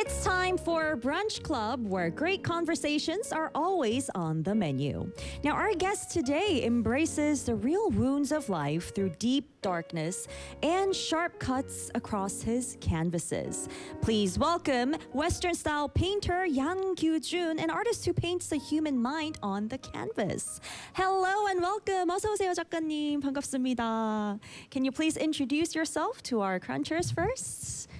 It's time for Brunch Club, where great conversations are always on the menu. Now, our guest today embraces the real wounds of life through deep darkness and sharp cuts across his canvases. Please welcome Western-style painter Yang Kyu-jun, an artist who paints the human mind on the canvas. Hello and welcome. 어서 오세요, 작가님. 반갑습니다. Can you please introduce yourself to our crunchers first?